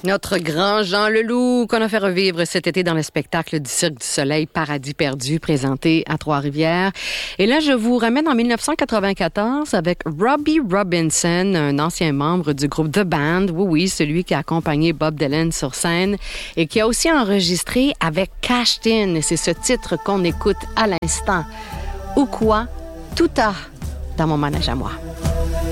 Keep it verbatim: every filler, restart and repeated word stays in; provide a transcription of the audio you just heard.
Notre grand Jean Leloup qu'on a fait revivre cet été dans le spectacle du Cirque du Soleil Paradis perdu présenté à Trois-Rivières. Et là, je vous ramène en dix-neuf cent quatre-vingt-quatorze avec Robbie Robinson, un ancien membre du groupe The Band. Oui, oui, celui qui a accompagné Bob Dylan sur scène et qui a aussi enregistré avec Cashed In. C'est ce titre qu'on écoute à l'instant. Ou quoi? Tout a dans mon manège à moi.